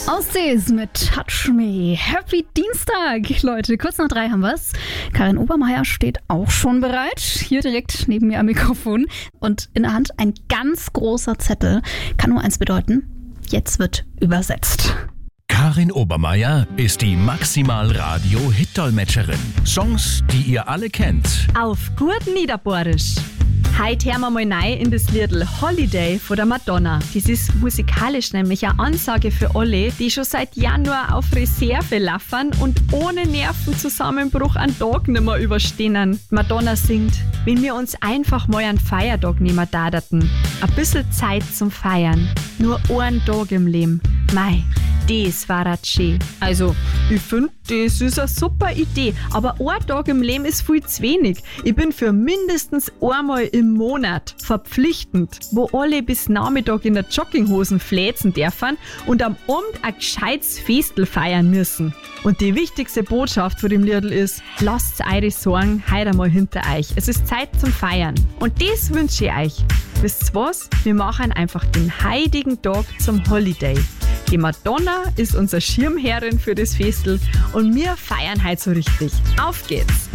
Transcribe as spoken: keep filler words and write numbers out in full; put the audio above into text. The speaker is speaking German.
Aussies mit Touch Me. Happy Dienstag, Leute. Kurz nach drei haben wir's. Karin Obermeier steht auch schon bereit. Hier direkt neben mir am Mikrofon. Und in der Hand ein ganz großer Zettel. Kann nur eins bedeuten. Jetzt wird übersetzt. Karin Obermeier ist die Maximal-Radio-Hit-Dolmetscherin. Songs, die ihr alle kennt. Auf gut Niederbohrisch. Heute hören wir mal rein in das Liedl Holiday von der Madonna. Das ist musikalisch nämlich eine Ansage für alle, die schon seit Januar auf Reserve laufen und ohne Nervenzusammenbruch einen Tag nicht mehr überstehen. Madonna singt, wenn wir uns einfach mal einen Feiertag nehmen daten. Ein bisschen Zeit zum Feiern. Nur einen Tag im Leben. Mei, das war das schön. Also, ich finde, das ist eine super Idee. Aber ein Tag im Leben ist viel zu wenig. Ich bin für mindestens einmal im Monat verpflichtend, wo alle bis Nachmittag in der Jogginghosen fläzen dürfen und am Abend ein gescheites Festel feiern müssen. Und die wichtigste Botschaft von dem Liedl ist, lasst eure Sorgen heute mal hinter euch. Es ist Zeit zum Feiern. Und das wünsche ich euch. Wisst ihr was? Wir machen einfach den heiligen Tag zum Holiday. Die Madonna ist unsere Schirmherrin für das Festel und wir feiern heute so richtig. Auf geht's!